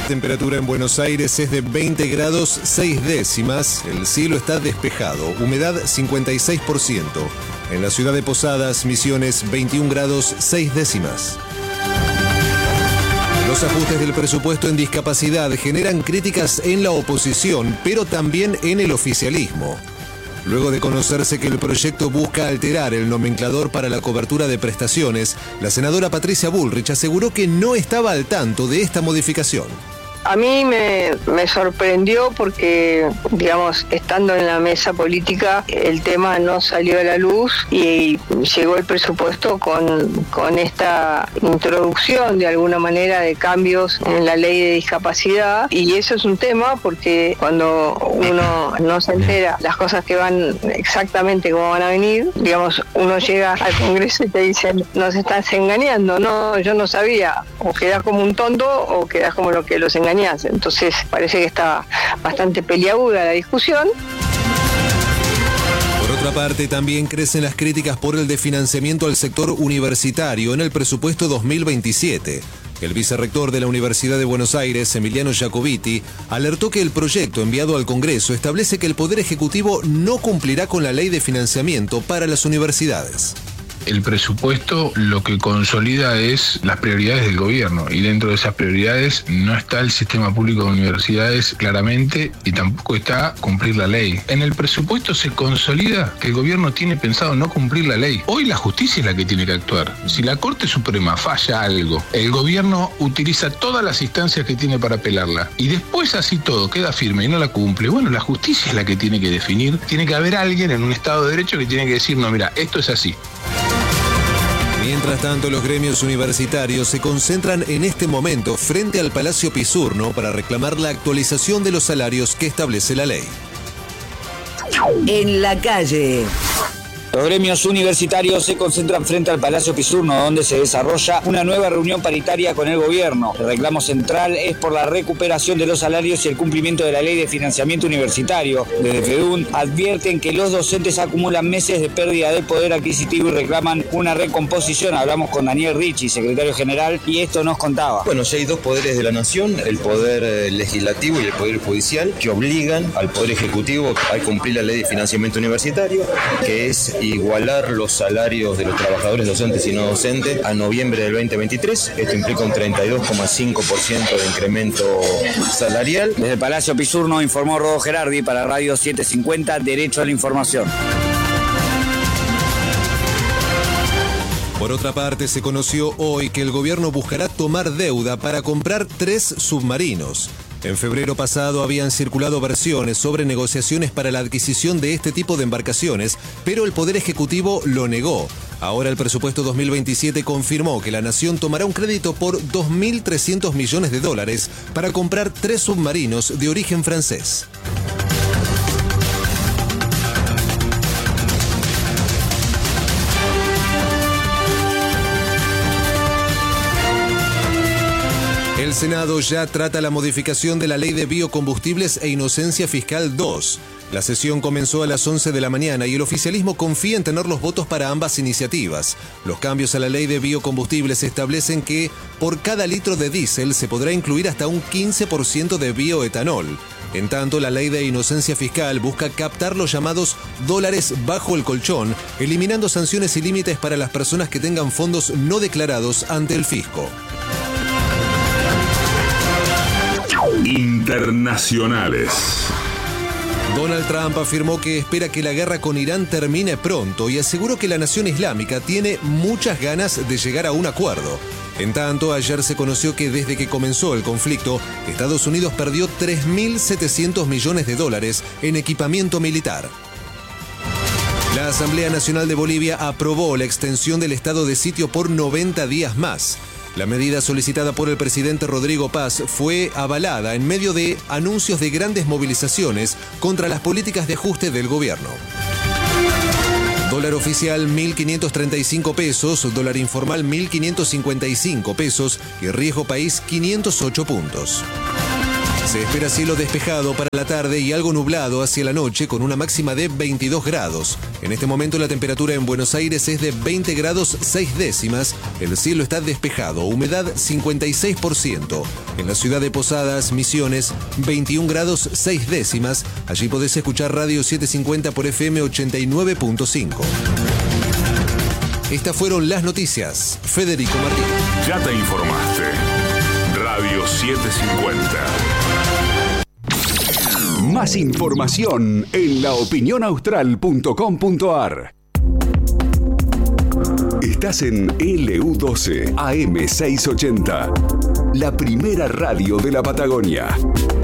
Temperatura en Buenos Aires es de 20 grados 6 décimas. El cielo está despejado. Humedad 56%. En la ciudad de Posadas, Misiones, 21 grados 6 décimas. Los ajustes del presupuesto en discapacidad generan críticas en la oposición, pero también en el oficialismo. Luego de conocerse que el proyecto busca alterar el nomenclador para la cobertura de prestaciones, la senadora Patricia Bullrich aseguró que no estaba al tanto de esta modificación. A mí me sorprendió porque, digamos, estando en la mesa política, el tema no salió a la luz y llegó el presupuesto con esta introducción, de alguna manera, de cambios en la ley de discapacidad. Y eso es un tema porque cuando uno no se entera las cosas que van exactamente como van a venir, digamos, uno llega al Congreso y te dicen, nos estás engañando. No, yo no sabía. O quedás como un tonto o quedás como lo que los engañan. Entonces parece que está bastante peliaguda la discusión. Por otra parte, también crecen las críticas por el desfinanciamiento al sector universitario en el presupuesto 2027. El vicerrector de la Universidad de Buenos Aires, Emiliano Jacobiti, alertó que el proyecto enviado al Congreso establece que el Poder Ejecutivo no cumplirá con la ley de financiamiento para las universidades. El presupuesto lo que consolida es las prioridades del gobierno y dentro de esas prioridades no está el sistema público de universidades claramente y tampoco está cumplir la ley. En el presupuesto se consolida que el gobierno tiene pensado no cumplir la ley. Hoy la justicia es la que tiene que actuar. Si la Corte Suprema falla algo, el gobierno utiliza todas las instancias que tiene para apelarla y después así todo queda firme y no la cumple. Bueno, la justicia es la que tiene que definir. Tiene que haber alguien en un Estado de Derecho que tiene que decir, no, mira, esto es así. Mientras tanto, los gremios universitarios se concentran en este momento frente al Palacio Pisurno para reclamar la actualización de los salarios que establece la ley. En la calle. Los gremios universitarios se concentran frente al Palacio Pisurno, donde se desarrolla una nueva reunión paritaria con el gobierno. El reclamo central es por la recuperación de los salarios y el cumplimiento de la ley de financiamiento universitario. Desde FEDUN advierten que los docentes acumulan meses de pérdida de poder adquisitivo y reclaman una recomposición. Hablamos con Daniel Ricci, secretario general, y esto nos contaba. Bueno, ya hay dos poderes de la nación, el poder legislativo y el poder judicial, que obligan al poder ejecutivo a cumplir la ley de financiamiento universitario, que es igualar los salarios de los trabajadores docentes y no docentes a noviembre del 2023. Esto implica un 32,5% de incremento salarial. Desde el Palacio Pisurno informó Rodo Gerardi para Radio 750, Derecho a la Información. Por otra parte, se conoció hoy que el gobierno buscará tomar deuda para comprar 3 submarinos. En febrero pasado habían circulado versiones sobre negociaciones para la adquisición de este tipo de embarcaciones, pero el Poder Ejecutivo lo negó. Ahora el presupuesto 2027 confirmó que la nación tomará un crédito por $2.300 millones para comprar 3 submarinos de origen francés. El Senado ya trata la modificación de la Ley de Biocombustibles e Inocencia Fiscal 2. La sesión comenzó a las 11 de la mañana y el oficialismo confía en tener los votos para ambas iniciativas. Los cambios a la Ley de Biocombustibles establecen que por cada litro de diésel se podrá incluir hasta un 15% de bioetanol. En tanto, la Ley de Inocencia Fiscal busca captar los llamados dólares bajo el colchón, eliminando sanciones y límites para las personas que tengan fondos no declarados ante el fisco. Internacionales. Donald Trump afirmó que espera que la guerra con Irán termine pronto y aseguró que la nación islámica tiene muchas ganas de llegar a un acuerdo. En tanto, ayer se conoció que desde que comenzó el conflicto, Estados Unidos perdió $3.700 millones en equipamiento militar. La Asamblea Nacional de Bolivia aprobó la extensión del estado de sitio por 90 días más. La medida solicitada por el presidente Rodrigo Paz fue avalada en medio de anuncios de grandes movilizaciones contra las políticas de ajuste del gobierno. Dólar oficial 1.535 pesos, dólar informal 1.555 pesos y riesgo país 508 puntos. Se espera cielo despejado para la tarde y algo nublado hacia la noche con una máxima de 22 grados. En este momento la temperatura en Buenos Aires es de 20 grados 6 décimas. El cielo está despejado, humedad 56%. En la ciudad de Posadas, Misiones, 21 grados 6 décimas. Allí podés escuchar Radio 750 por FM 89.5. Estas fueron las noticias. Federico Martín. Ya te informaste. Radio 750. Más información en laopinionaustral.com.ar. Estás en LU12 AM680, la primera radio de la Patagonia.